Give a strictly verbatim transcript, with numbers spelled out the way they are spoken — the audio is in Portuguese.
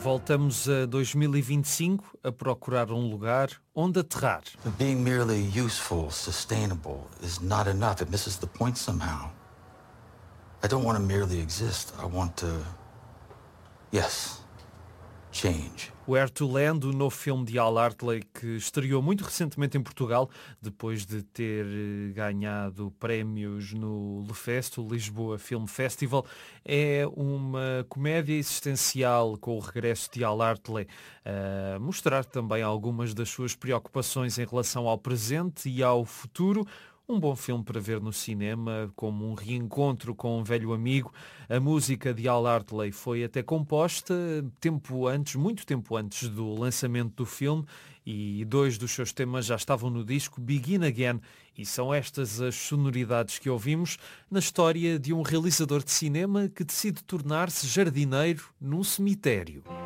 Voltamos a dois mil e vinte e cinco a procurar um lugar onde aterrar. Being merely useful, sustainable is not enough. It misses the point somehow. I don't want to merely exist. I want to, yes, change. Where to Land, o novo filme de Al Hartley, que estreou muito recentemente em Portugal, depois de ter ganhado prémios no LeFest, o Lisboa Film Festival. É uma comédia existencial com o regresso de Al Hartley a mostrar também algumas das suas preocupações em relação ao presente e ao futuro. Um bom filme para ver no cinema, como um reencontro com um velho amigo. A música de Al Hartley foi até composta tempo antes, muito tempo antes do lançamento do filme, e dois dos seus temas já estavam no disco Begin Again, e são estas as sonoridades que ouvimos na história de um realizador de cinema que decide tornar-se jardineiro num cemitério.